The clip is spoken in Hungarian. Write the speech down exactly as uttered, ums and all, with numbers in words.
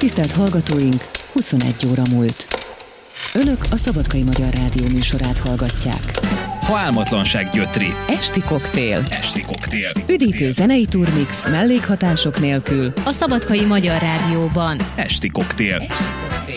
Tisztelt hallgatóink, huszonegy óra múlt. Önök a Szabadkai Magyar Rádió műsorát hallgatják. Ha álmatlanság gyötri. Esti koktél. Esti koktél. Üdítő zenei turmix mellékhatások nélkül. A Szabadkai Magyar Rádióban. Esti koktél. Esti koktél.